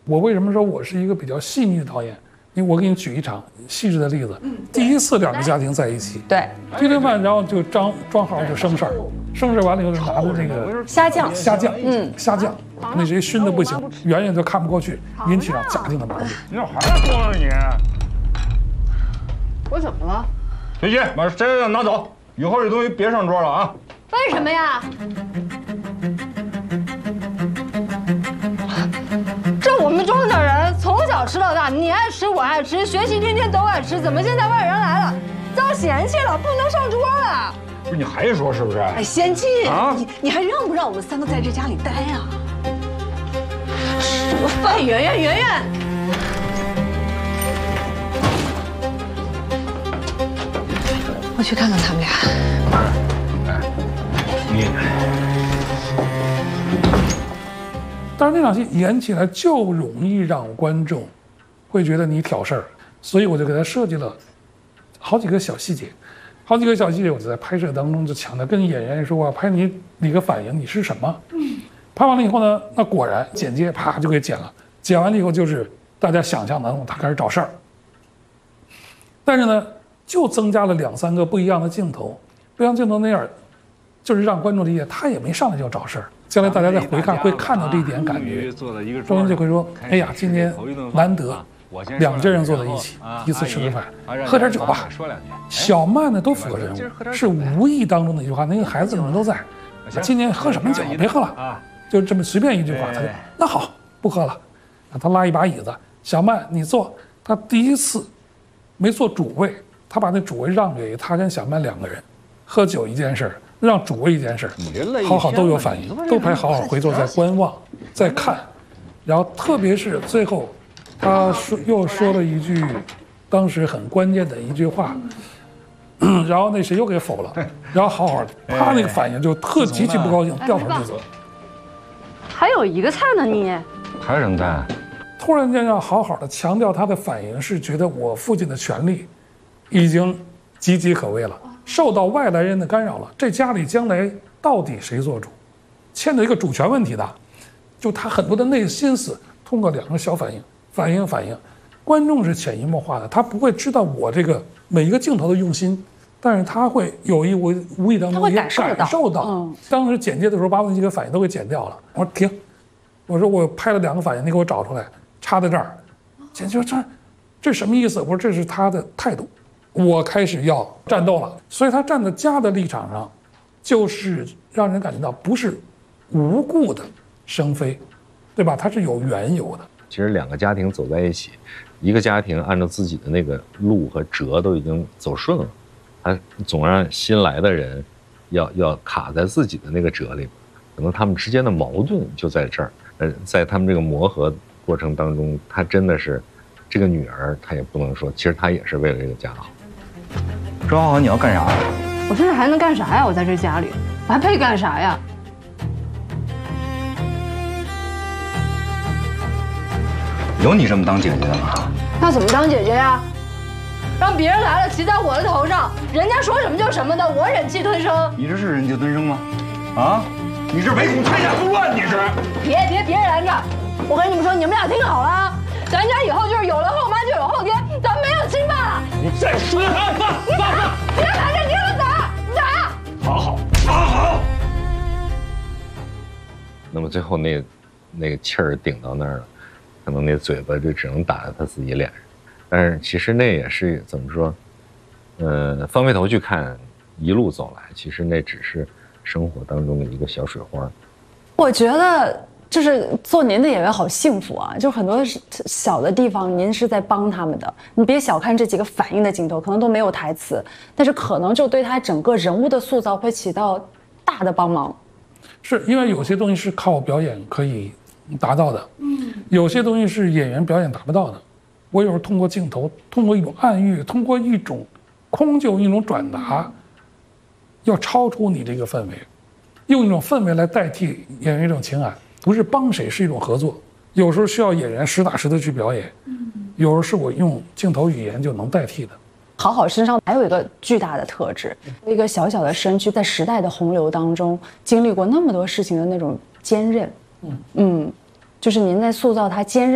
我为什么说我是一个比较细腻的导演？因为我给你举一场细致的例子。第一次2个家庭在一起， 对， 第一顿饭，然后就装好就生事儿，生事完了以后就拿着那个虾酱， 虾酱，那谁熏的不行，远远就看不过去，引起了家庭的矛盾。 你这还说呢你？ 我怎么了？ 随机把虾酱拿走，以后这东西别上桌了啊！ 为什么呀？这我们庄稼人从小吃到大，你爱吃我爱吃，学习天天都爱吃，怎么现在外人来了，遭嫌弃了，不能上桌了？ 不是你还说是不是？ 哎，贤妻啊， 你还让不让我们3个在这家里待呀？什么范圆圆，圆圆，我去看看他们俩。 但是那场戏演起来就容易让观众会觉得你挑事儿，所以我就给他设计了好几个小细节，我就在拍摄当中就强调跟演员说，我要拍你个反应，你是什么？拍完了以后呢，那果然剪接啪就给剪了，剪完了以后就是大家想象当中他开始找事儿，但是呢就增加了2、3个不一样的镜头，不一样镜头那样，就是让观众理解他也没上来就找事儿。将来大家再回看会看到这一点感觉，周星就会说：“哎呀，今天难得2家人坐在一起，一次吃个饭，喝点酒吧。”小曼呢都符合人物，是无意当中的一句话，那个孩子们都在。今年喝什么酒？别喝了，就这么随便一句话，他就那好不喝了。他拉一把椅子，小曼你坐。他第一次没坐主位，他把那主位让给他跟小曼2个人，喝酒一件事。让主位一件事，好好都有反应，都拍好好回头再观望，再看，然后特别是最后，他又说了一句，当时很关键的一句话，然后那谁又给否了，然后好好他那个反应就极其不高兴，掉头就走。 还有一个菜呢，你还有什么菜？ 突然间要好好的强调他的反应是觉得我父亲的权利已经岌岌可危了。受到外来人的干扰了，这家里将来到底谁做主，牵扯一个主权问题的，就他很多的内心思，通过2个小反应，观众是潜移默化的，他不会知道我这个每一个镜头的用心，但是他会有无意当中也感受到。当时剪接的时候把我那几个反应都给剪掉了，我说停，我说我拍了2个反应，你给我找出来，插在这儿，剪辑说这什么意思？我说这是他的态度。我开始要战斗了，所以他站在家的立场上，就是让人感觉到不是无故的生非，对吧？他是有缘由的。 其实2个家庭走在一起，一个家庭按照自己的那个路和辙都已经走顺了，他总让新来的人要卡在自己的那个辙里，可能他们之间的矛盾就在这儿。在他们这个磨合过程当中，他真的是这个女儿，她也不能说，其实她也是为了这个家好。 庄好，你要干啥？ 我现在还能干啥呀？我在这家里，我还配干啥呀？ 有你这么当姐姐的吗？ 那怎么当姐姐呀？让别人来了骑在我的头上，人家说什么就什么的，我忍气吞声。 你这是忍气吞声吗？啊？你是唯恐天下不乱，你是？ 别拦着！我跟你们说，你们俩听好了啊！咱家以后就是有了后妈就有后爹，咱没有亲爸了。 你再说他，爸！ 别拦着，你让他打！ 好。 那么最后那个气儿顶到那儿了，可能那嘴巴就只能打在他自己脸上。但是其实那也是怎么说？翻回头去看，一路走来，其实那只是生活当中的一个小水花。 我觉得就是做您的演员好幸福啊！就很多小的地方，您是在帮他们的。你别小看这几个反应的镜头，可能都没有台词，但是可能就对他整个人物的塑造会起到大的帮忙。 是因为有些东西是靠表演可以达到的，有些东西是演员表演达不到的。我有时候通过镜头，通过一种暗喻，通过一种空就一种转达，要超出你这个氛围，用一种氛围来代替演员一种情感。不是帮谁，是一种合作。有时候需要演员实打实的去表演，有时候是我用镜头语言就能代替的。 好好身上还有一个巨大的特质，一个小小的身躯，在时代的洪流当中经历过那么多事情的那种坚韧，就是您在塑造他坚韧。